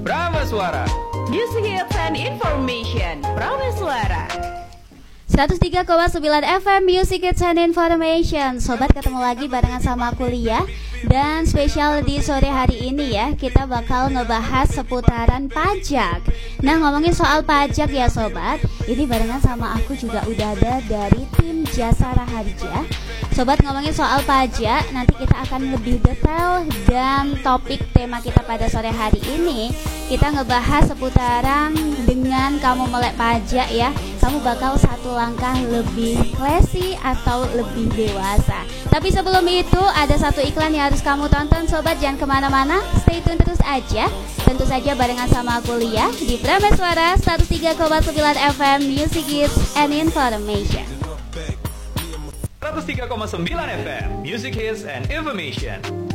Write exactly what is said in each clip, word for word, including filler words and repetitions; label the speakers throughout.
Speaker 1: Prameswara,
Speaker 2: Music Hits and Information. Prameswara
Speaker 3: seratus tiga koma sembilan F M Music Hits and Information. Sobat, ketemu lagi barengan sama kuliah. Dan spesial di sore hari ini ya, kita bakal ngebahas seputaran pajak. Nah, ngomongin soal pajak ya sobat, ini barengan sama aku juga udah ada dari tim Jasara Harja. Sobat, ngomongin soal pajak, nanti kita akan lebih detail. Dan topik tema kita pada sore hari ini, kita ngebahas seputaran dengan kamu melek pajak ya, kamu bakal satu langkah lebih classy atau lebih dewasa. Tapi sebelum itu ada satu iklan yang harus kamu tonton sobat, jangan kemana-mana, stay tune terus aja. Tentu saja barengan sama kuliah di Prameswara seratus tiga koma sembilan F M Music Hits and Information.
Speaker 1: seratus tiga koma sembilan F M Music Hits and Information.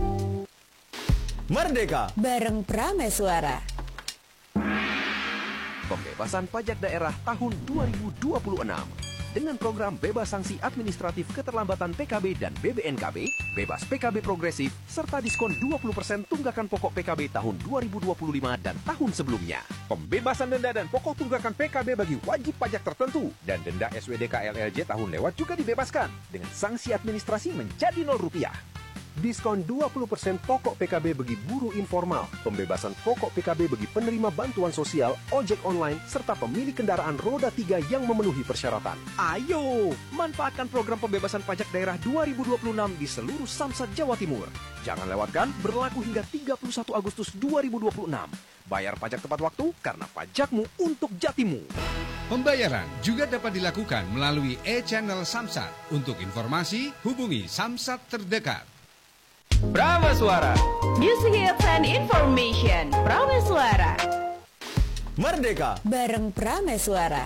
Speaker 4: Merdeka
Speaker 5: bareng Prameswara.
Speaker 4: Pembebasan pajak daerah tahun dua ribu dua puluh enam. Dengan program bebas sanksi administratif keterlambatan P K B dan B B N K B, bebas P K B progresif, serta diskon dua puluh persen tunggakan pokok P K B tahun dua ribu dua puluh lima dan tahun sebelumnya. Pembebasan denda dan pokok tunggakan P K B bagi wajib pajak tertentu dan denda S W D K L L J tahun lewat juga dibebaskan dengan sanksi administrasi menjadi nol rupiah. Diskon dua puluh persen pokok P K B bagi buruh informal, pembebasan pokok P K B bagi penerima bantuan sosial, ojek online, serta pemilik kendaraan roda tiga yang memenuhi persyaratan. Ayo, manfaatkan program pembebasan pajak daerah dua ribu dua puluh enam di seluruh Samsat Jawa Timur. Jangan lewatkan, berlaku hingga tiga puluh satu Agustus dua ribu dua puluh enam. Bayar pajak tepat waktu karena pajakmu untuk jatimu.
Speaker 6: Pembayaran juga dapat dilakukan melalui e-channel Samsat. Untuk informasi, hubungi Samsat terdekat.
Speaker 1: Prameswara,
Speaker 2: Music Hits and Information. Prameswara
Speaker 4: Merdeka
Speaker 5: bareng Prameswara.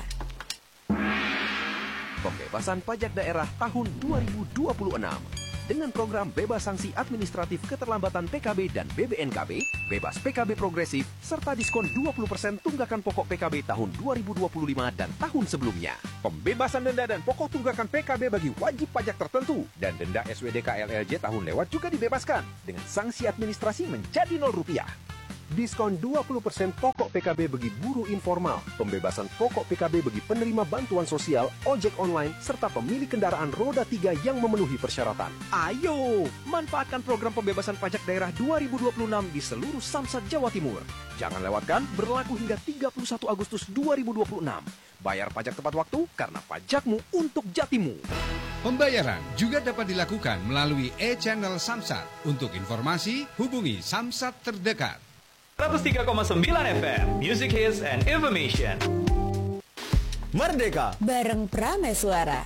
Speaker 4: Pembebasan pajak daerah tahun dua ribu dua puluh enam. Dengan program bebas sanksi administratif keterlambatan P K B dan B B N K B, bebas P K B progresif, serta diskon dua puluh persen tunggakan pokok P K B tahun dua ribu dua puluh lima dan tahun sebelumnya. Pembebasan denda dan pokok tunggakan P K B bagi wajib pajak tertentu dan denda S W D K L L J tahun lewat juga dibebaskan dengan sanksi administrasi menjadi nol rupiah. Diskon dua puluh persen pokok P K B bagi buruh informal, pembebasan pokok P K B bagi penerima bantuan sosial, ojek online, serta pemilik kendaraan roda tiga yang memenuhi persyaratan. Ayo, manfaatkan program pembebasan pajak daerah dua ribu dua puluh enam di seluruh Samsat Jawa Timur. Jangan lewatkan, berlaku hingga tiga puluh satu Agustus dua ribu dua puluh enam. Bayar pajak tepat waktu karena pajakmu untuk jatimu.
Speaker 6: Pembayaran juga dapat dilakukan melalui e-channel Samsat. Untuk informasi, hubungi Samsat terdekat.
Speaker 1: seratus tiga koma sembilan F M Music Hits and Information.
Speaker 4: Merdeka
Speaker 5: bareng Prameswara.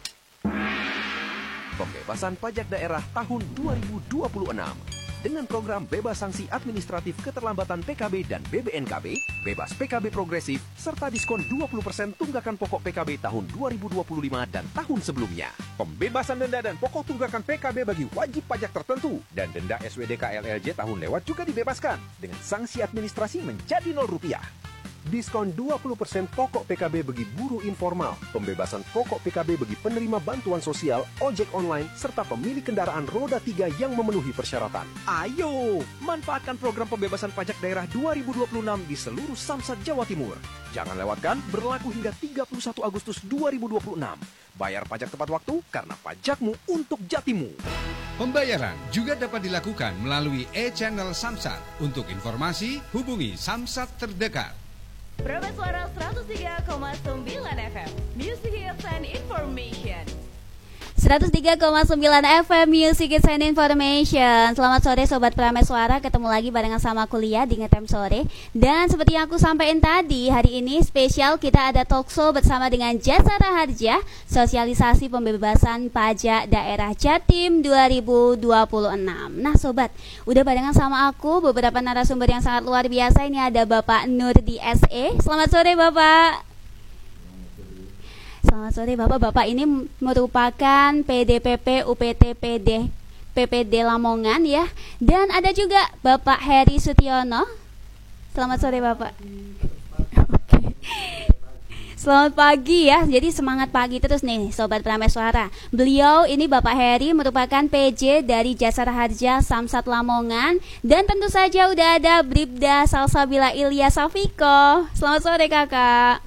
Speaker 4: Pembebasan pajak daerah tahun dua ribu dua puluh enam. Dengan program bebas sanksi administratif keterlambatan P K B dan B B N K B, bebas P K B progresif, serta diskon dua puluh persen tunggakan pokok P K B tahun dua ribu dua puluh lima dan tahun sebelumnya. Pembebasan denda dan pokok tunggakan P K B bagi wajib pajak tertentu dan denda S W D K L L J tahun lewat juga dibebaskan dengan sanksi administrasi menjadi nol rupiah. Diskon dua puluh persen pokok P K B bagi buruh informal, pembebasan pokok P K B bagi penerima bantuan sosial, ojek online, serta pemilik kendaraan roda tiga yang memenuhi persyaratan. Ayo, manfaatkan program pembebasan pajak daerah dua ribu dua puluh enam di seluruh Samsat Jawa Timur. Jangan lewatkan, berlaku hingga tiga puluh satu Agustus dua ribu dua puluh enam. Bayar pajak tepat waktu karena pajakmu untuk jatimu.
Speaker 6: Pembayaran juga dapat dilakukan melalui e-channel Samsat. Untuk informasi, hubungi Samsat terdekat.
Speaker 2: Prameswara seratus tiga koma sembilan F M Music Hits and Information.
Speaker 3: seratus tiga koma sembilan F M Music Hits and Information. Selamat sore Sobat Prameswara, ketemu lagi barengan sama kuliah di Ngetem Sore. Dan seperti yang aku sampaikan tadi, hari ini spesial kita ada talkshow bersama dengan Jasara Harja, sosialisasi pembebasan pajak daerah Jatim dua ribu dua puluh enam. Nah Sobat, udah barengan sama aku beberapa narasumber yang sangat luar biasa. Ini ada Bapak Nurdi S E. Selamat sore Bapak. Selamat sore Bapak. Bapak ini merupakan P D P P U P T P D P P D Lamongan ya. Dan ada juga Bapak Heri Sutiono. Selamat sore Bapak. Oke. Selamat pagi ya. Jadi semangat pagi terus nih Sobat Prameswara. Beliau ini Bapak Heri merupakan P J dari Jasara Harja Samsat Lamongan. Dan tentu saja udah ada Bribda Salsabila Ilyas Safiko. Selamat sore kakak.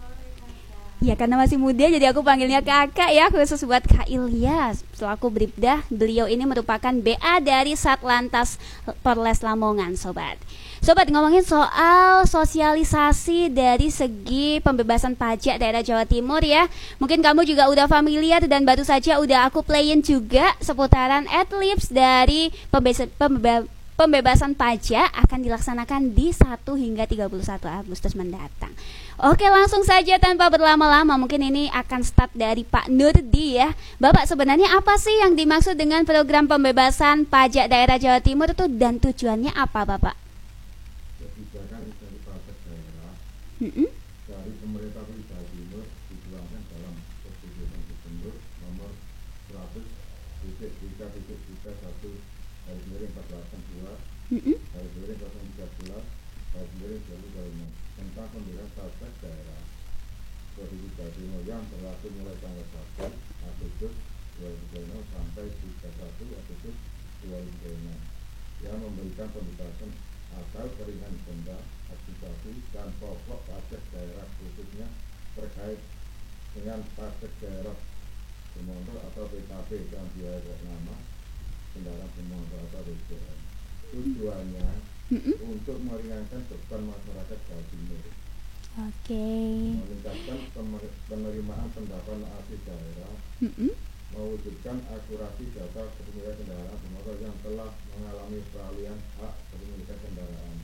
Speaker 3: Ya karena masih muda jadi aku panggilnya kakak ya, khusus buat Kak Ilyas selaku Bribda. Beliau ini merupakan B A dari Satlantas Polres Lamongan Sobat. Sobat, ngomongin soal sosialisasi dari segi pembebasan pajak daerah Jawa Timur ya. Mungkin kamu juga udah familiar dan baru saja udah aku playin juga seputaran adlibs dari pembesa- pembeba- pembebasan pajak akan dilaksanakan di satu hingga tiga puluh satu Agustus mendatang. Oke, langsung saja tanpa berlama-lama, mungkin ini akan start dari Pak Nurdi ya. Bapak, sebenarnya apa sih yang dimaksud dengan program pembebasan pajak daerah Jawa Timur itu dan tujuannya apa Bapak?
Speaker 7: Kebijakan dari pajak daerah
Speaker 3: Mm-mm.
Speaker 7: dari pemerintah Jawa Timur dituangkan dalam Keputusan Gubernur nomor seratus tiga tiga tiga satu garis miring empat delapan dua
Speaker 3: Mm-mm.
Speaker 7: garis miring nol tiga belas garis miring dua ribu dua puluh lima tentang pembebasan pajak daerah Provinsi Jawa Timur yang berlaku mulai tanggal satu Agustus dua ribu dua puluh lima sampai tiga puluh satu Agustus dua ribu dua puluh lima yang memberikan pembebasan asal keringan denda, administrasi dan pokok pajak daerah khususnya terkait dengan pajak daerah bermotor atau P K B dan biaya nama kendaraan bermotor atau B B M. Tujuannya
Speaker 3: Mm-mm.
Speaker 7: untuk meringankan beban masyarakat Jawa Timur,
Speaker 3: Oke.
Speaker 7: meningkatkan pemer- penerimaan pendapatan asli daerah,
Speaker 3: Mm-mm.
Speaker 7: mewujudkan akurasi data kepemilikan kendaraan bermotor yang telah mengalami peralihan hak kepemilikan kendaraan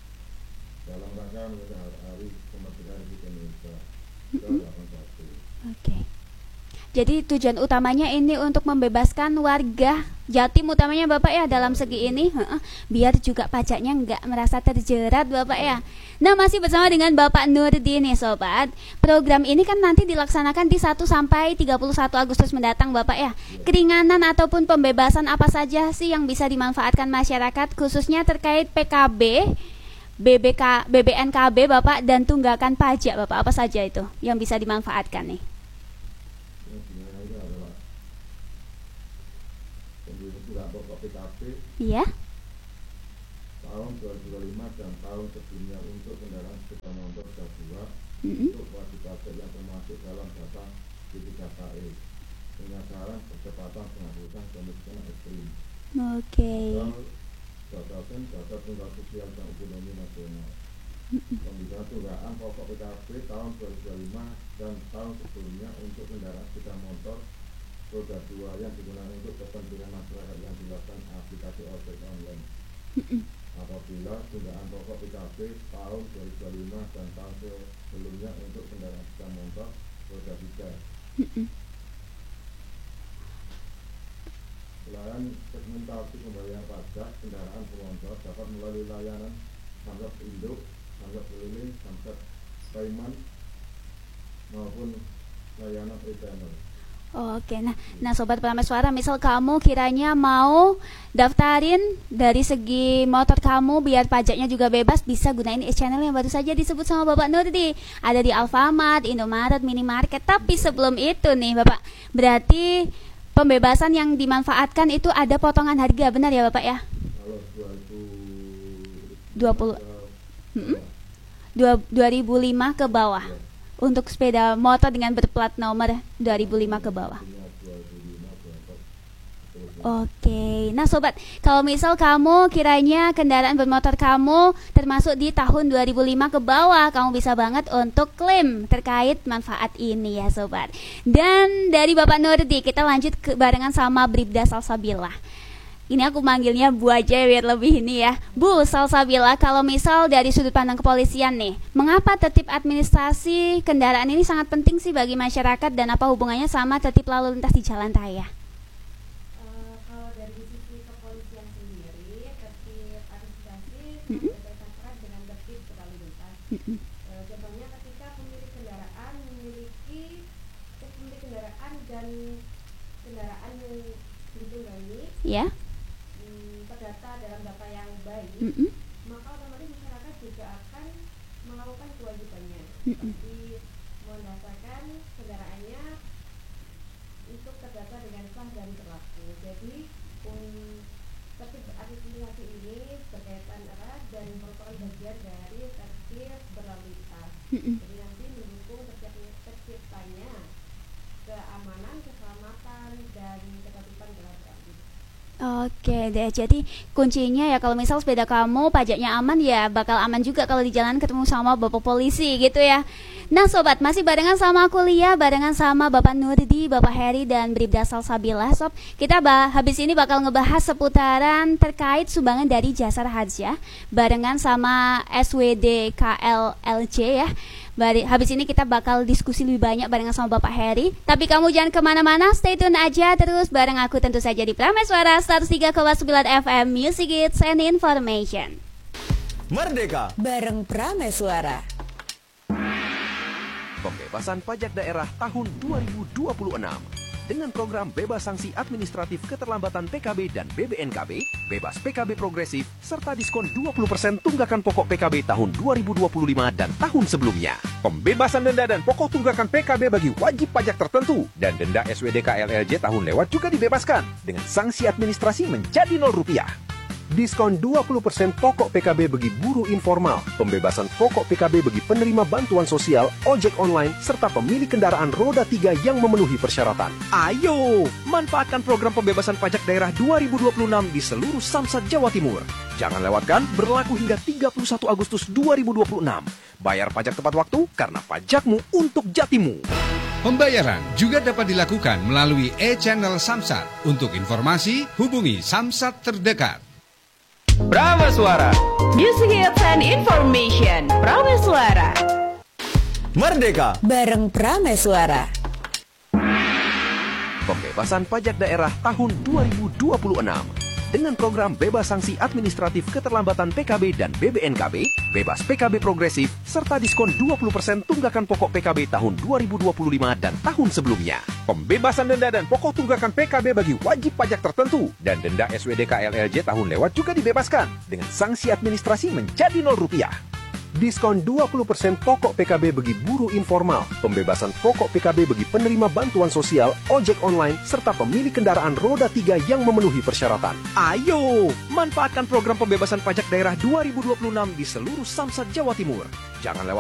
Speaker 7: dalam rangka menyambut Hari Kemerdekaan Republik Indonesia ke delapan puluh satu.
Speaker 3: Oke. Jadi tujuan utamanya ini untuk membebaskan warga Jatim utamanya Bapak ya dalam segi ini, heeh, biar juga pajaknya nggak merasa terjerat Bapak ya. Nah, masih bersama dengan Bapak Nurdi nih Sobat. Program ini kan nanti dilaksanakan di satu sampai tiga puluh satu Agustus mendatang Bapak ya. Keringanan ataupun pembebasan apa saja sih yang bisa dimanfaatkan masyarakat khususnya terkait P K B, B B K, B B N K B Bapak dan tunggakan pajak Bapak, apa saja itu yang bisa dimanfaatkan nih?
Speaker 7: Yang dimana itu adalah pembebasan pokok P K B
Speaker 3: Iya.
Speaker 7: tahun dua ribu dua puluh lima dan tahun sebelumnya untuk kendaraan sepeda motor roda dua
Speaker 3: Mm-mm.
Speaker 7: untuk wajib pajak yang termasuk dalam data D tiga K E penyasaran percepatan penghapusan kemiskinan ekstrim
Speaker 3: Oke.
Speaker 7: atau batasan data tunggal sosial dan ekonomi nasional. Pembebasan tunggakan pokok P K B tahun dua ribu dua puluh lima dan tahun sebelumnya untuk kendaraan sepeda motor roda dua yang digunakan untuk kepentingan masyarakat yang dilakukan aplikasi ojek online. Apabila tunggakan pokok P K B tahun dua ribu dua puluh lima dan tahun sebelumnya untuk kendaraan sepeda motor roda tiga. Selain segmentasi pembayaran pajak kendaraan bermotor dapat melalui layanan Samsat Induk, Samsat Keliling, Samsat Payment maupun layanan e-channel.
Speaker 3: Oke, nah, nah Sobat Prameswara, misal kamu kiranya mau daftarin dari segi motor kamu biar pajaknya juga bebas, bisa gunain e-channel yang baru saja disebut sama Bapak Nurdi. Ada di Alfamart, Indomaret, Minimarket. Tapi sebelum itu nih Bapak, berarti pembebasan yang dimanfaatkan itu ada potongan harga, benar ya Bapak ya?
Speaker 7: Kalau
Speaker 3: dua puluh Mm-mm. Dua- dua ribu lima ke bawah. Untuk sepeda motor dengan berplat nomor dua ribu lima ke bawah. Oke, nah Sobat, kalau misal kamu kiranya kendaraan bermotor kamu termasuk di tahun dua ribu lima ke bawah, kamu bisa banget untuk klaim terkait manfaat ini ya Sobat. Dan dari Bapak Nurdi, kita lanjut ke barengan sama Bribda Salsabila. Ini aku manggilnya Bu aja biar lebih ini ya. Bu Salsabila, kalau misal dari sudut pandang kepolisian nih, mengapa tertib administrasi kendaraan ini sangat penting sih bagi masyarakat dan apa hubungannya sama tertib lalu lintas di jalan raya?
Speaker 8: Uh, kalau dari sisi kepolisian sendiri, tertib administrasi
Speaker 3: Mm-mm.
Speaker 8: berkaitan erat dengan tertib berlalu lintas.
Speaker 3: Mm-mm.
Speaker 8: Uh, contohnya ketika pemilik kendaraan memiliki eh, pemilik kendaraan dan kendaraan yang ditunggangi
Speaker 3: Ya.
Speaker 8: hmm, terdata dalam data yang baik,
Speaker 3: Mm-mm.
Speaker 8: maka otomatis masyarakat juga akan melakukan kewajibannya
Speaker 3: Mm-mm.
Speaker 8: seperti mendaftarkan kendaraannya untuk terdata dengan sah dan berlaku. Jadi um, tertib administrasi ini berkaitan erat dan merupakan bagian dari tertib berlalu lintas. Jadi nanti mendukung terciptanya keamanan, keselamatan, dan ketertiban dalam transit.
Speaker 3: Oke deh, jadi kuncinya ya kalau misal sepeda kamu pajaknya aman ya bakal aman juga kalau di jalan ketemu sama bapak polisi gitu ya. Nah sobat, masih barengan sama kuliah, barengan sama Bapak Nurdi, Bapak Heri, dan Bribda Salsabila. Sob, kita bah habis ini bakal ngebahas seputaran terkait sumbangan dari Jasara Harja barengan sama S W D K L L J ya. Bari, habis ini kita bakal diskusi lebih banyak barengan sama Bapak Heri. Tapi kamu jangan kemana-mana, stay tune aja terus bareng aku tentu saja di Prameswara seratus tiga koma sembilan F M Music Hits and Information.
Speaker 4: Merdeka
Speaker 5: Bareng Prameswara.
Speaker 4: Pembebasan pajak daerah tahun dua ribu dua puluh enam. Dengan program bebas sanksi administratif keterlambatan P K B dan B B N K B, bebas P K B progresif, serta diskon dua puluh persen tunggakan pokok P K B tahun dua ribu dua puluh lima dan tahun sebelumnya. Pembebasan denda dan pokok tunggakan P K B bagi wajib pajak tertentu dan denda S W D K L L J tahun lewat juga dibebaskan dengan sanksi administrasi menjadi nol rupiah. Diskon dua puluh persen pokok P K B bagi buruh informal, pembebasan pokok P K B bagi penerima bantuan sosial, ojek online, serta pemilik kendaraan roda tiga yang memenuhi persyaratan. Ayo, manfaatkan program pembebasan pajak daerah dua ribu dua puluh enam di seluruh Samsat Jawa Timur. Jangan lewatkan, berlaku hingga tiga puluh satu Agustus dua ribu dua puluh enam. Bayar pajak tepat waktu karena pajakmu untuk jatimu.
Speaker 6: Pembayaran juga dapat dilakukan melalui e-channel Samsat. Untuk informasi, hubungi Samsat terdekat.
Speaker 1: Prameswara,
Speaker 2: Music Hits and Information. Prameswara.
Speaker 4: Merdeka
Speaker 5: Bareng Prameswara.
Speaker 4: Pembebasan pajak daerah tahun dua ribu dua puluh enam. Dengan program bebas sanksi administratif keterlambatan P K B dan B B N K B, bebas P K B progresif, serta diskon dua puluh persen tunggakan pokok P K B tahun dua ribu dua puluh lima dan tahun sebelumnya. Pembebasan denda dan pokok tunggakan P K B bagi wajib pajak tertentu dan denda S W D K L L J tahun lewat juga dibebaskan dengan sanksi administrasi menjadi nol rupiah. Diskon dua puluh persen pokok P K B bagi buruh informal, pembebasan pokok P K B bagi penerima bantuan sosial, ojek online, serta pemilik kendaraan roda tiga yang memenuhi persyaratan. Ayo, manfaatkan program pembebasan pajak daerah dua ribu dua puluh enam di seluruh Samsat Jawa Timur. Jangan lewat